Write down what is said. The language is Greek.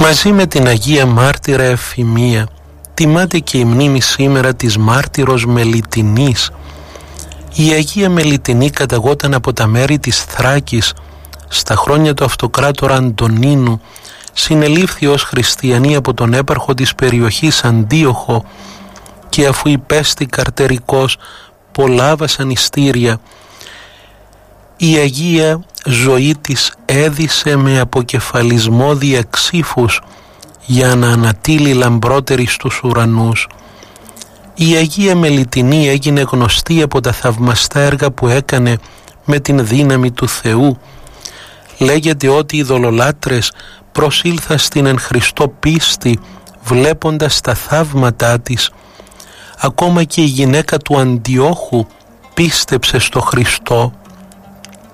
Μαζί με την Αγία Μάρτυρα Ευφημία τιμάται και η μνήμη σήμερα της μάρτυρος Μελιτηνής. Η Αγία Μελιτηνή καταγόταν από τα μέρη της Θράκης. Στα χρόνια του αυτοκράτορα Αντωνίνου συνελήφθη ως χριστιανή από τον έπαρχο της περιοχής Αντίοχο και αφού υπέστη καρτερικός πολλά βασανιστήρια, η Αγία ζωή της έδισε με αποκεφαλισμό διαξύφους για να ανατείλει λαμπρότερη στους ουρανούς. Η Αγία Μελιτηνή έγινε γνωστή από τα θαυμαστά έργα που έκανε με την δύναμη του Θεού. Λέγεται ότι οι ειδωλολάτρες προσήλθαν στην εν Χριστώ πίστη βλέποντας τα θαύματά της. Ακόμα και η γυναίκα του Αντιόχου πίστεψε στο Χριστό